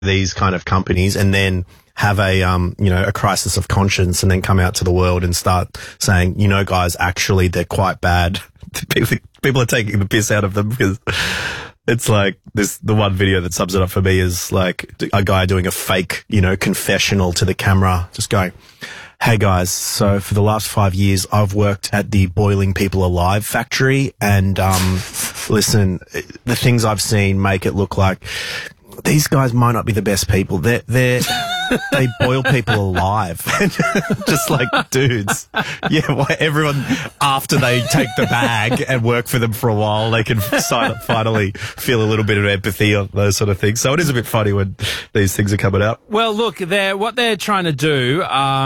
these kind of companies and then have a crisis of conscience and then come out to the world and start saying, guys, actually they're quite bad. People are taking the piss out of them because it's like the one video that sums it up for me is like a guy doing a fake, confessional to the camera, just going, hey guys, so for the last 5 years, I've worked at the Boiling People Alive factory and, listen, the things I've seen make it look like these guys might not be the best people. They boil people alive. Just like dudes. Yeah, well, everyone, after they take the bag and work for them for a while, they can finally feel a little bit of empathy on those sort of things. So it is a bit funny when these things are coming out. Well, look, what they're trying to do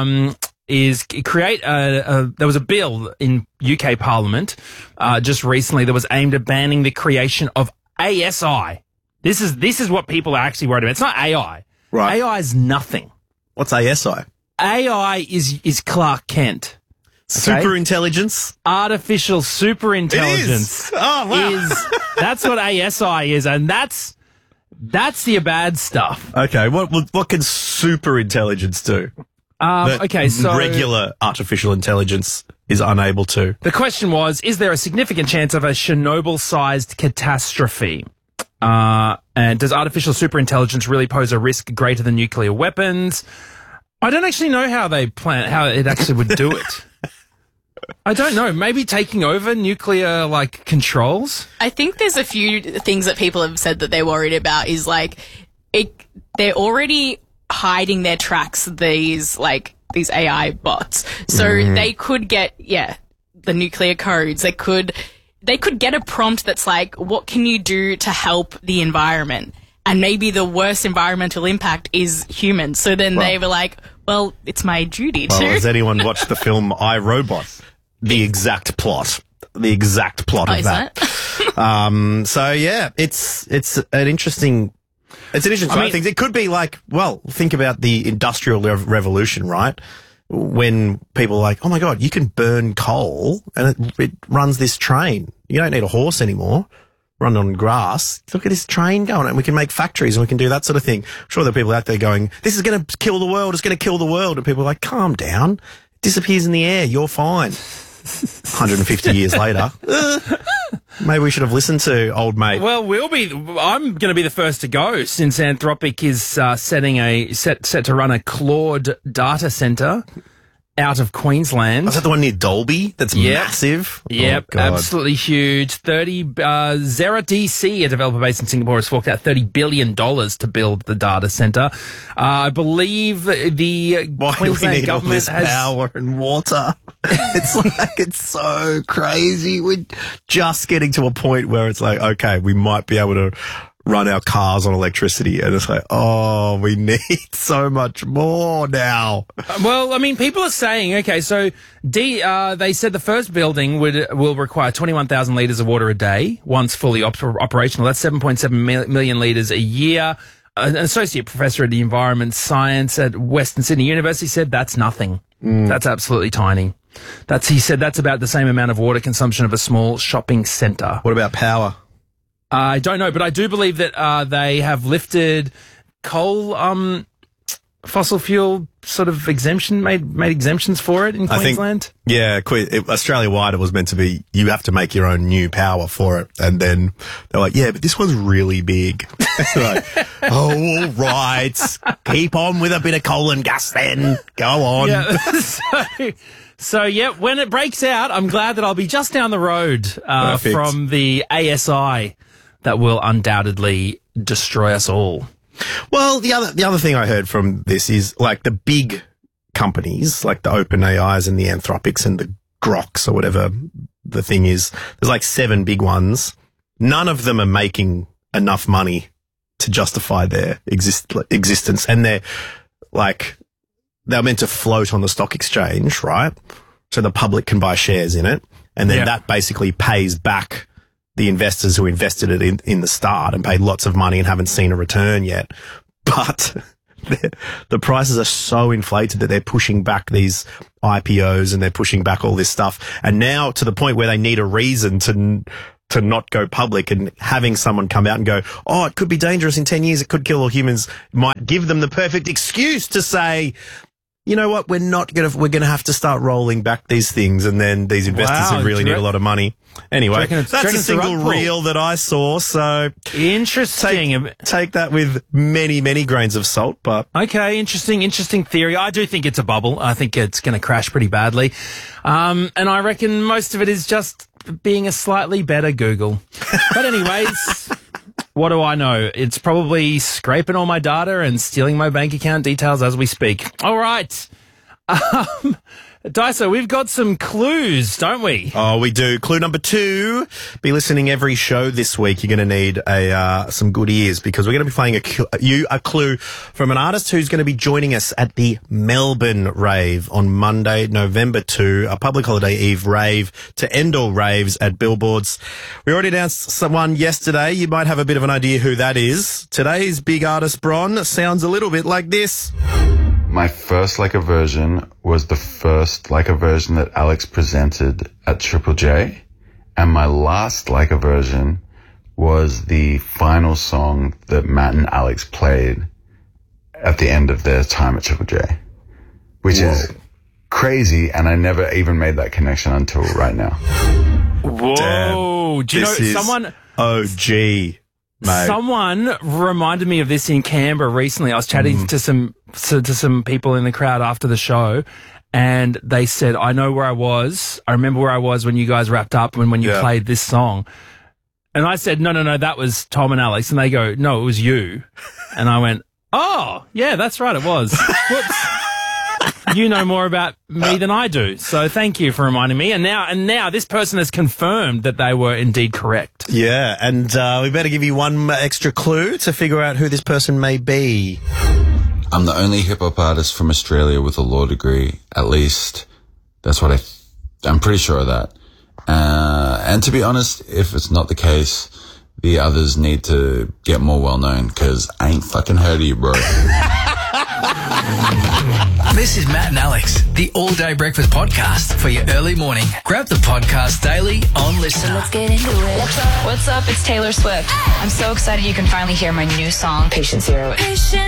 is create there was a bill in UK Parliament just recently that was aimed at banning the creation of ASI. This is what people are actually worried about. It's not AI. Right. AI is nothing. What's ASI? AI is Clark Kent. Okay? Super intelligence? Artificial super intelligence. It is. Oh, wow. That's what ASI is, and that's the bad stuff. Okay, what can super intelligence do? Okay, so regular artificial intelligence is unable to. The question was, is there a significant chance of a Chernobyl-sized catastrophe? And does artificial superintelligence really pose a risk greater than nuclear weapons? I don't actually know how it actually would do it. I don't know. Maybe taking over nuclear, controls? I think there's a few things that people have said that they're worried about is, they're already hiding their tracks, these AI bots. So they could get, the nuclear codes. They could get a prompt that's like, what can you do to help the environment? And maybe the worst environmental impact is humans. So then they were like, well, it's my duty to. Has anyone watched the film I, Robot? The exact plot of that. So yeah, it's an interesting thing. It could be think about the Industrial Revolution, right? When people are like, oh my God, you can burn coal and it runs this train. You don't need a horse anymore. Run on grass. Look at this train going and we can make factories and we can do that sort of thing. I'm sure there are people out there going, this is going to kill the world. It's going to kill the world. And people are like, calm down. It disappears in the air. You're fine. 150 years later. Maybe we should have listened to old mate. Well, I'm going to be the first to go since Anthropic is set to run a Claude data center out of Queensland. Is that the one near Dolby? That's massive. Yep, oh, absolutely huge. Zera DC, a developer based in Singapore, has forked out $30 billion to build the data center. I believe the Queensland government has power and water. It's so crazy. We're just getting to a point where it's like, okay, we might be able to run our cars on electricity, and it's like, oh, we need so much more now. Well, people are saying, okay, so they said the first building will require 21,000 litres of water a day once fully operational. That's 7.7 million litres a year. An associate professor of the environment science at Western Sydney University said that's nothing. That's absolutely tiny. He said that's about the same amount of water consumption of a small shopping centre. What about power? I don't know, but I do believe that they have lifted coal, fossil fuel sort of exemption, made exemptions for it in Queensland. Australia-wide it was meant to be, you have to make your own new power for it. And then they're like, yeah, but this one's really big. Like, oh, all right. Keep on with a bit of coal and gas then. Go on. Yeah. So, when it breaks out, I'm glad that I'll be just down the road from the ASI that will undoubtedly destroy us all. Well, the other thing I heard from this is the big companies, like the OpenAIs and the Anthropics and the Groks or whatever the thing is. There's 7 big ones. None of them are making enough money to justify their existence, and they're meant to float on the stock exchange, right? So the public can buy shares in it, and then that basically pays back the investors who invested it in the start and paid lots of money and haven't seen a return yet. But the prices are so inflated that they're pushing back these IPOs and they're pushing back all this stuff. And now to the point where they need a reason to to not go public, and having someone come out and go, oh, it could be dangerous in 10 years, it could kill all humans, might give them the perfect excuse to say, you know what, we're going to have to start rolling back these things, and then these investors who really need a lot of money. Anyway, that's a single reel that I saw, so interesting. Take that with many, many grains of salt, but... Okay, interesting theory. I do think it's a bubble. I think it's going to crash pretty badly. And I reckon most of it is just being a slightly better Google. But anyways... What do I know? It's probably scraping all my data and stealing my bank account details as we speak. All right. Daiso, we've got some clues, don't we? Oh, we do. Clue number 2. Be listening every show this week. You're going to need some good ears, because we're going to be playing a clue from an artist who's going to be joining us at the Melbourne Rave on Monday, November 2, a public holiday eve rave to end all raves at Billboards. We already announced someone yesterday. You might have a bit of an idea who that is. Today's big artist, Bron, sounds a little bit like this. My first Like a Version was the first Like a Version that Alex presented at Triple J. And my last Like a Version was the final song that Matt and Alex played at the end of their time at Triple J. Which is crazy, and I never even made that connection until right now. Whoa. Damn. Do you know someone... OG. Mate. Someone reminded me of this in Canberra recently. I was chatting to some people in the crowd after the show, and they said, I know where I was. I remember where I was when you guys wrapped up and when you played this song. And I said, no, that was Tom and Alex. And they go, no, it was you. And I went, oh, yeah, that's right, it was. Whoops. You know more about me than I do, so thank you for reminding me. And now this person has confirmed that they were indeed correct. Yeah, and we better give you one extra clue to figure out who this person may be. I'm the only hip-hop artist from Australia with a law degree, at least. That's what I'm pretty sure of that. And to be honest, if it's not the case, the others need to get more well-known, because I ain't fucking heard of you, bro. This is Matt and Alex, the All Day Breakfast Podcast for your early morning. Grab the podcast daily on Listener. Let's get into it. What's up? It's Taylor Swift. I'm so excited you can finally hear my new song, Patient Zero.